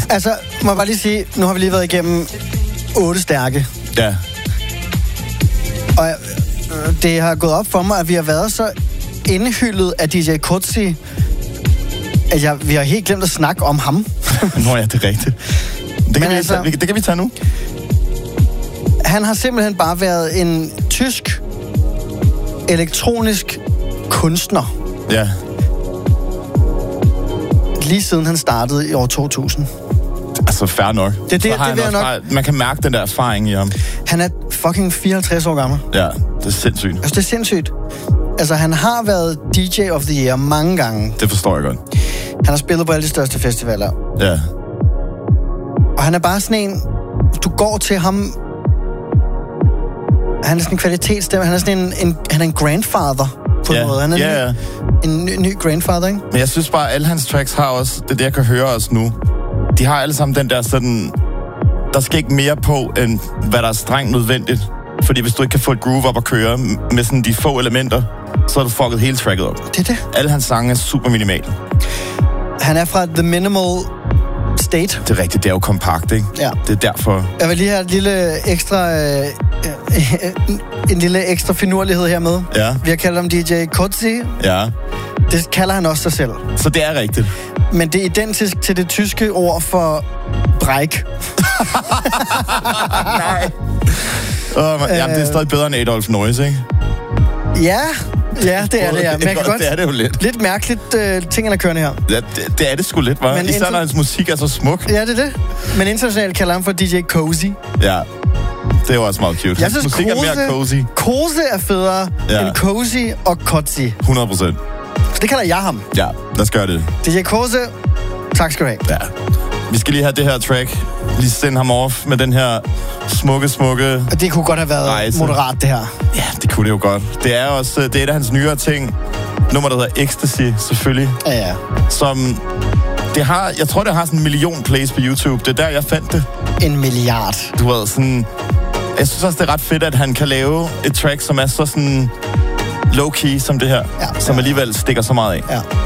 Altså, må jeg bare lige sige, nu har vi lige været igennem 8 stærke. Ja. Og det har gået op for mig, at vi har været så indhyldet af DJ Kotzi, at vi har helt glemt at snakke om ham. Nå ja, det er rigtigt. Det kan vi tage nu. Han har simpelthen bare været en tysk elektronisk kunstner. Ja. Lige siden han startede i år 2000. Altså, fair nok. Det vil jeg nok. Man kan mærke den der erfaring i ham. Han er fucking 54 år gammel. Ja, det er sindssygt. Altså, det er sindssygt. Altså, han har været DJ of the Year mange gange. Det forstår jeg godt. Han har spillet på alle de største festivaler. Ja. Og han er bare sådan en... Du går til ham... Han er sådan en kvalitetsstemme. Han er sådan han er en grandfather på en måde. Han er en ny grandfather, ikke? Men jeg synes bare, at alle hans tracks har også... Det jeg kan høre også nu. De har alle sammen den der sådan... Der skal ikke mere på, end hvad der er strengt nødvendigt. Fordi hvis du ikke kan få et groove op at køre med sådan de få elementer, så har du fucket hele tracket op. Det er det. Alle hans sange er super minimale. Han er fra The Minimal State. Det er rigtigt, det er jo kompakt, ikke? Ja. Det er derfor... Jeg vil lige have en lille ekstra finurlighed her med. Ja. Vi har kaldt ham DJ Kotzi. Ja. Det kalder han også sig selv. Så det er rigtigt. Men det er identisk til det tyske ord for bræk. Nej. Jamen, det er stadig bedre end Adolf Noise, ikke? Ja, det er det, ja. Men det er det jo lidt. Lidt mærkeligt, tingene er kørende her. Ja, det er det sgu lidt, hva'? Især når hans musik er så smuk. Ja, det er det. Men internationalt kalder han for DJ Cozy. Ja, det er jo også meget cute. Jeg synes, musik er mere cozy. Cozy er federe end Cozy og Kotzi. 100%. Så det kalder jeg ham. Ja, lad os gøre det. DJ Cozy, tak skal du have. Ja. Vi skal lige have det her track. Lige sende ham off med den her smukke... Og det kunne godt have været rejse. Moderat, det her. Ja, det kunne det jo godt. Det er også det er et af hans nyere ting. Nummer, der hedder Ecstasy, selvfølgelig. Ja. Som... jeg tror, det har sådan 1 million plays på YouTube. Det er der, jeg fandt det. 1 milliard. Du ved, sådan... Jeg synes også, det er ret fedt, at han kan lave et track, som er så sådan... low-key som det her. Ja. Som alligevel stikker så meget af. Ja.